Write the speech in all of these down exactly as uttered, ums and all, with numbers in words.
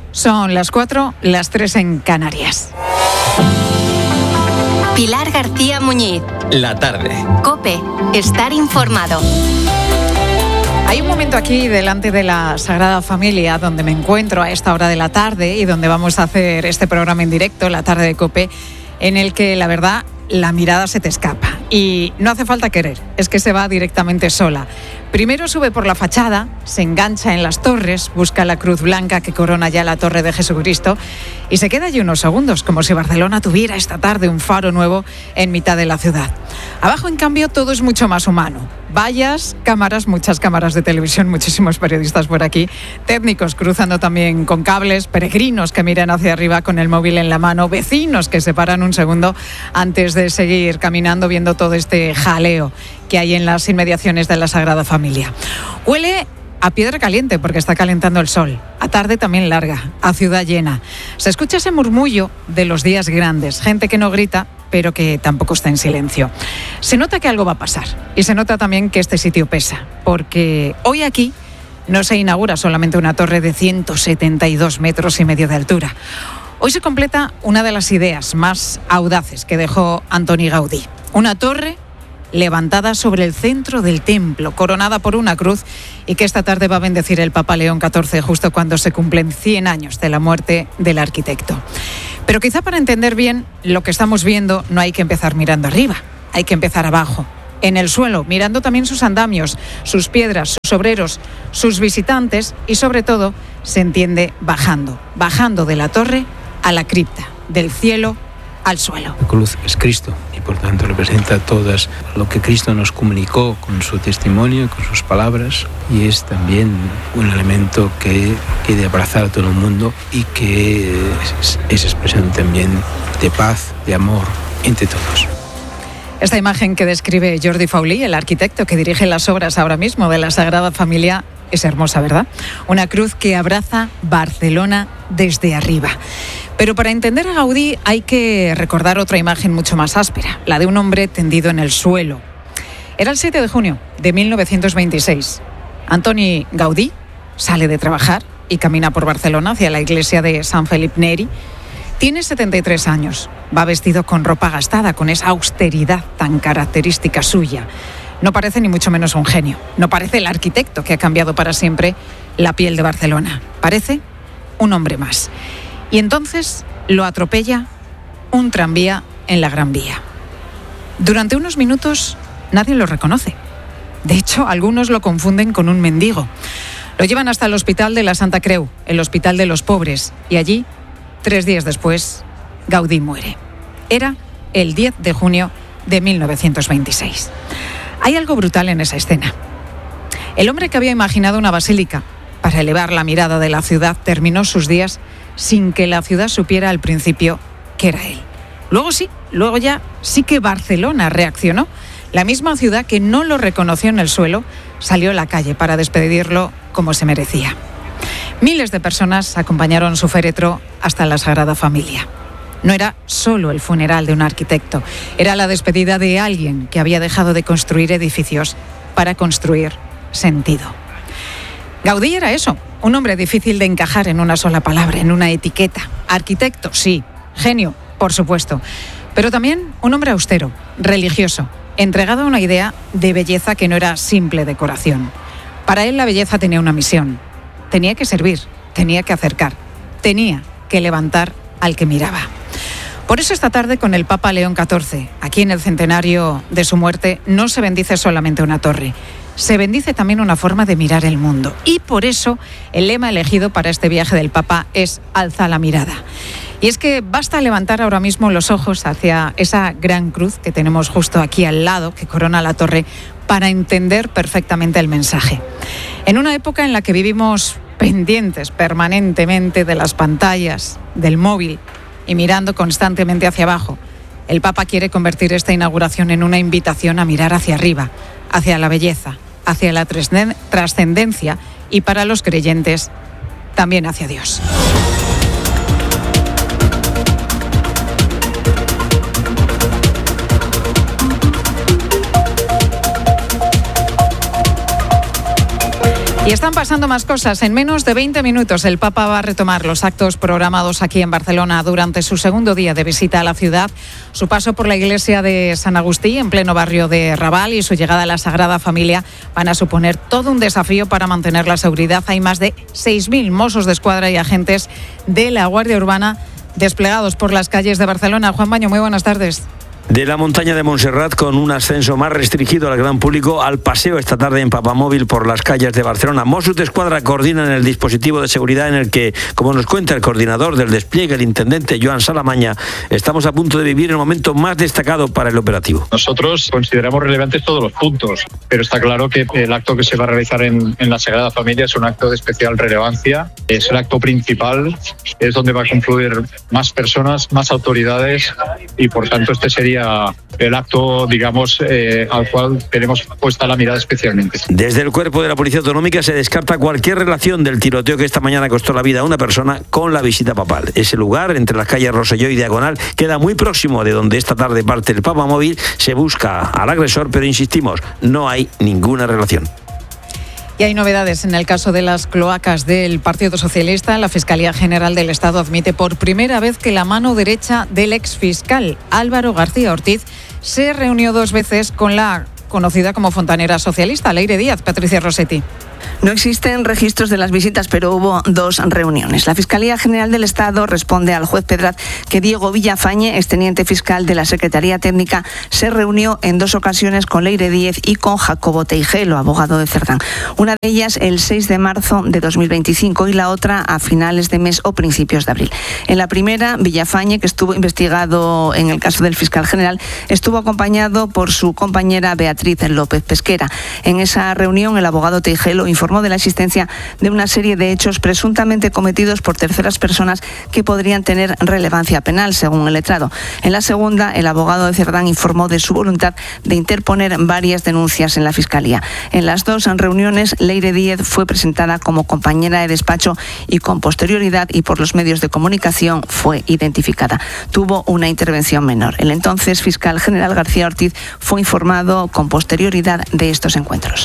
Son las cuatro, las tres en Canarias. Pilar García Muñiz. La tarde. COPE. Estar informado. Hay un momento aquí delante de la Sagrada Familia donde me encuentro a esta hora de la tarde y donde vamos a hacer este programa en directo, La Tarde de COPE, en el que la verdad la mirada se te escapa y no hace falta querer, es que se va directamente sola. Primero sube por la fachada, se engancha en las torres, busca la cruz blanca que corona ya la Torre de Jesucristo y se queda allí unos segundos, como si Barcelona tuviera esta tarde un faro nuevo en mitad de la ciudad. Abajo, en cambio, todo es mucho más humano. Vallas, cámaras, muchas cámaras de televisión, muchísimos periodistas por aquí, técnicos cruzando también con cables, peregrinos que miran hacia arriba con el móvil en la mano, vecinos que se paran un segundo antes de seguir caminando viendo todo este jaleo que hay en las inmediaciones de la Sagrada Familia. Huele a piedra caliente porque está calentando el sol, a tarde también larga, a ciudad llena. Se escucha ese murmullo de los días grandes, gente que no grita, pero que tampoco está en silencio. Se nota que algo va a pasar y se nota también que este sitio pesa, porque hoy aquí no se inaugura solamente una torre de ciento setenta y dos metros y medio de altura. Hoy se completa una de las ideas más audaces que dejó Antoni Gaudí. Una torre levantada sobre el centro del templo, coronada por una cruz, y que esta tarde va a bendecir el Papa León catorce justo cuando se cumplen cien años de la muerte del arquitecto. Pero quizá para entender bien lo que estamos viendo no hay que empezar mirando arriba, hay que empezar abajo, en el suelo, mirando también sus andamios, sus piedras, sus obreros, sus visitantes y sobre todo se entiende bajando, bajando de la torre a la cripta, del cielo al suelo. La cruz es Cristo y por tanto representa todo lo que Cristo nos comunicó con su testimonio, con sus palabras, y es también un elemento que quiere abrazar a todo el mundo y que es, es expresión también de paz, de amor entre todos. Esta imagen que describe Jordi Faulí, el arquitecto que dirige las obras ahora mismo de la Sagrada Familia, es hermosa, ¿verdad? Una cruz que abraza Barcelona desde arriba. Pero para entender a Gaudí hay que recordar otra imagen mucho más áspera, la de un hombre tendido en el suelo. Era el siete de junio de mil novecientos veintiséis. Antoni Gaudí sale de trabajar y camina por Barcelona hacia la iglesia de Sant Felip Neri. Tiene setenta y tres años, va vestido con ropa gastada, con esa austeridad tan característica suya. No parece ni mucho menos un genio, no parece el arquitecto que ha cambiado para siempre la piel de Barcelona. Parece un hombre más. Y entonces lo atropella un tranvía en la Gran Vía. Durante unos minutos nadie lo reconoce. De hecho, algunos lo confunden con un mendigo. Lo llevan hasta el hospital de la Santa Creu, el hospital de los pobres, y allí, tres días después, Gaudí muere. Era el diez de junio de mil novecientos veintiséis. Hay algo brutal en esa escena. El hombre que había imaginado una basílica para elevar la mirada de la ciudad terminó sus días sin que la ciudad supiera al principio que era él. Luego sí, luego ya sí que Barcelona reaccionó. La misma ciudad que no lo reconoció en el suelo salió a la calle para despedirlo como se merecía. Miles de personas acompañaron su féretro hasta la Sagrada Familia. No era solo el funeral de un arquitecto, era la despedida de alguien que había dejado de construir edificios para construir sentido. Gaudí era eso, un hombre difícil de encajar en una sola palabra, en una etiqueta. Arquitecto, sí. Genio, por supuesto. Pero también un hombre austero, religioso, entregado a una idea de belleza que no era simple decoración. Para él la belleza tenía una misión. Tenía que servir, tenía que acercar, tenía que levantar al que miraba. Por eso esta tarde con el Papa León catorce, aquí en el centenario de su muerte, no se bendice solamente una torre, se bendice también una forma de mirar el mundo. Y por eso el lema elegido para este viaje del Papa es Alza la mirada. Y es que basta levantar ahora mismo los ojos hacia esa gran cruz que tenemos justo aquí al lado, que corona la torre, para entender perfectamente el mensaje. En una época en la que vivimos pendientes permanentemente de las pantallas, del móvil y mirando constantemente hacia abajo, el Papa quiere convertir esta inauguración en una invitación a mirar hacia arriba, hacia la belleza, hacia la trascendencia y para los creyentes también hacia Dios. Y están pasando más cosas. En menos de veinte minutos el Papa va a retomar los actos programados aquí en Barcelona durante su segundo día de visita a la ciudad. Su paso por la iglesia de San Agustí, en pleno barrio de Raval, y su llegada a la Sagrada Familia van a suponer todo un desafío para mantener la seguridad. Hay más de seis mil mossos de escuadra y agentes de la Guardia Urbana desplegados por las calles de Barcelona. Juan Baño, muy buenas tardes. De la montaña de Montserrat, con un ascenso más restringido al gran público, al paseo esta tarde en Papamóvil por las calles de Barcelona. Mossos de Escuadra coordinan el dispositivo de seguridad en el que, como nos cuenta el coordinador del despliegue, el intendente Joan Salamaña, estamos a punto de vivir el momento más destacado para el operativo. Nosotros consideramos relevantes todos los puntos, pero está claro que el acto que se va a realizar en, en la Sagrada Familia es un acto de especial relevancia. Es el acto principal, es donde va a confluir más personas, más autoridades, y por tanto este sería el acto, digamos, eh, al cual tenemos puesta la mirada especialmente. Desde el cuerpo de la Policía Autonómica se descarta cualquier relación del tiroteo que esta mañana costó la vida a una persona con la visita papal. Ese lugar, entre las calles Rosselló y Diagonal, queda muy próximo de donde esta tarde parte el Papamóvil. Se busca al agresor, pero insistimos, no hay ninguna relación. Y hay novedades en el caso de las cloacas del Partido Socialista. La Fiscalía General del Estado admite por primera vez que la mano derecha del exfiscal Álvaro García Ortiz se reunió dos veces con la conocida como fontanera socialista, Leire Díaz. Patricia Rossetti. No existen registros de las visitas, pero hubo dos reuniones. La Fiscalía General del Estado responde al juez Pedraz que Diego Villafañe, exteniente fiscal de la Secretaría Técnica, se reunió en dos ocasiones con Leire Díez y con Jacobo Teijelo, abogado de Cerdán. Una de ellas el seis de marzo de dos mil veinticinco y la otra a finales de mes o principios de abril. En la primera, Villafañe, que estuvo investigado en el caso del fiscal general, estuvo acompañado por su compañera Beatriz López Pesquera. En esa reunión, el abogado Teijelo informó de la existencia de una serie de hechos presuntamente cometidos por terceras personas que podrían tener relevancia penal, según el letrado. En la segunda, el abogado de Cerdán informó de su voluntad de interponer varias denuncias en la Fiscalía. En las dos reuniones, Leire Díez fue presentada como compañera de despacho y con posterioridad y por los medios de comunicación fue identificada. Tuvo una intervención menor. El entonces fiscal general García Ortiz fue informado con posterioridad de estos encuentros.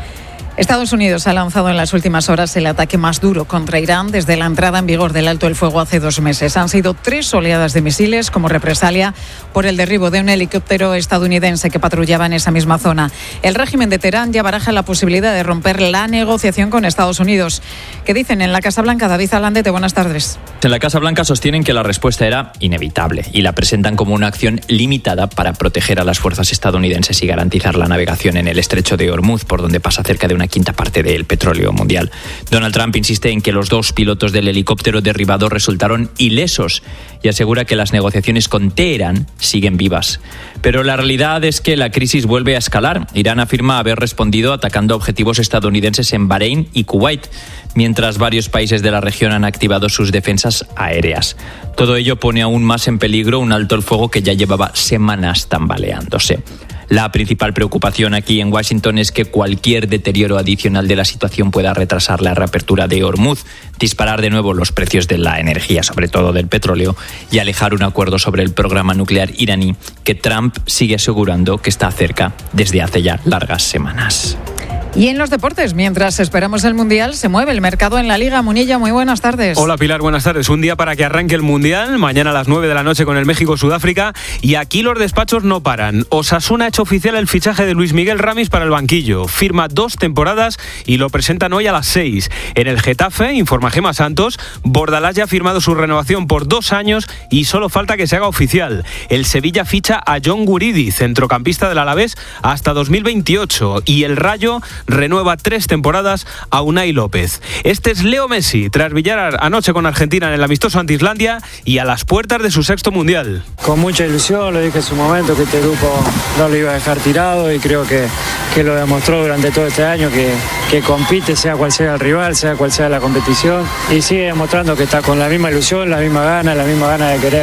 Estados Unidos ha lanzado en las últimas horas el ataque más duro contra Irán desde la entrada en vigor del alto el fuego hace dos meses. Han sido tres oleadas de misiles como represalia por el derribo de un helicóptero estadounidense que patrullaba en esa misma zona. El régimen de Teherán ya baraja la posibilidad de romper la negociación con Estados Unidos. ¿Qué dicen en la Casa Blanca? David Alandete, buenas tardes. En la Casa Blanca sostienen que la respuesta era inevitable y la presentan como una acción limitada para proteger a las fuerzas estadounidenses y garantizar la navegación en el estrecho de Hormuz, por donde pasa cerca de una quinta parte del petróleo mundial. Donald Trump insiste en que los dos pilotos del helicóptero derribado resultaron ilesos y asegura que las negociaciones con Teherán siguen vivas. Pero la realidad es que la crisis vuelve a escalar. Irán afirma haber respondido atacando objetivos estadounidenses en Bahrein y Kuwait, mientras varios países de la región han activado sus defensas aéreas. Todo ello pone aún más en peligro un alto el fuego que ya llevaba semanas tambaleándose. La principal preocupación aquí en Washington es que cualquier deterioro adicional de la situación pueda retrasar la reapertura de Hormuz, disparar de nuevo los precios de la energía, sobre todo del petróleo, y alejar un acuerdo sobre el programa nuclear iraní que Trump sigue asegurando que está cerca desde hace ya largas semanas. Y en los deportes, mientras esperamos el Mundial, se mueve el mercado en la Liga. Munilla, muy buenas tardes. Hola Pilar, buenas tardes. Un día para que arranque el Mundial, mañana a las nueve de la noche con el México-Sudáfrica, y aquí los despachos no paran. Osasuna ha hecho oficial el fichaje de Luis Miguel Ramis para el banquillo. Firma dos temporadas y lo presentan hoy a las seis. En el Getafe, informa Gemma Santos, Bordalás ya ha firmado su renovación por dos años y solo falta que se haga oficial. El Sevilla ficha a John Guridi, centrocampista del Alavés, hasta dos mil veintiocho, y el Rayo renueva tres temporadas a Unai López. Este es Leo Messi, tras brillar anoche con Argentina en el amistoso ante Islandia y a las puertas de su sexto mundial. Con mucha ilusión, lo dije en su momento, que este grupo no lo iba a dejar tirado, y creo que, que lo demostró durante todo este año, que, que compite sea cual sea el rival, sea cual sea la competición, y sigue demostrando que está con la misma ilusión, la misma gana, la misma gana de querer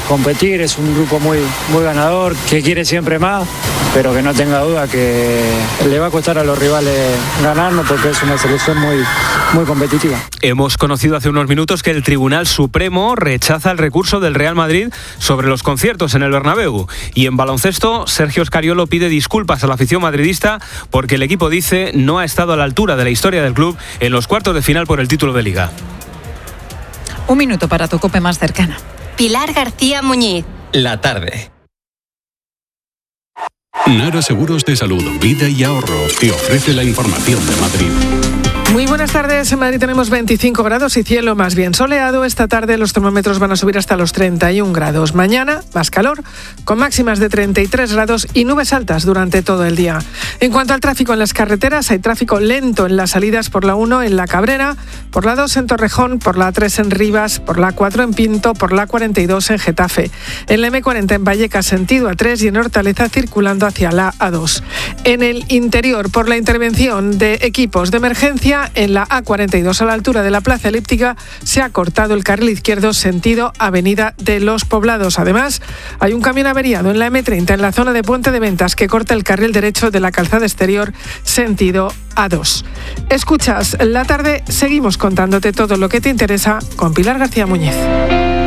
competir, es un grupo muy, muy ganador, que quiere siempre más, pero que no tenga duda que le va a costar a los rivales ganarnos porque es una selección muy, muy competitiva. Hemos conocido hace unos minutos que el Tribunal Supremo rechaza el recurso del Real Madrid sobre los conciertos en el Bernabéu. Y en baloncesto, Sergio Scariolo pide disculpas a la afición madridista porque el equipo dice no ha estado a la altura de la historia del club en los cuartos de final por el título de Liga. Un minuto para tu COPE más cercana. Pilar García Muñiz. La tarde. Nara Seguros de Salud, Vida y Ahorro te ofrece la información de Madrid. Muy buenas tardes. En Madrid tenemos veinticinco grados y cielo más bien soleado. Esta tarde los termómetros van a subir hasta los treinta y un grados. Mañana, más calor, con máximas de treinta y tres grados y nubes altas durante todo el día. En cuanto al tráfico en las carreteras, hay tráfico lento en las salidas por la uno en La Cabrera, por la dos en Torrejón, por la tres en Rivas, por la cuatro en Pinto, por la cuarenta y dos en Getafe. En la eme cuarenta en Vallecas, sentido A tres y en Hortaleza circulando hacia la A dos. En el interior, por la intervención de equipos de emergencia, en la A cuarenta y dos a la altura de la Plaza Elíptica se ha cortado el carril izquierdo sentido Avenida de los Poblados. Además, hay un camión averiado en la eme treinta en la zona de Puente de Ventas que corta el carril derecho de la calzada exterior sentido A dos. Escuchas La Tarde, seguimos contándote todo lo que te interesa con Pilar García Muñiz.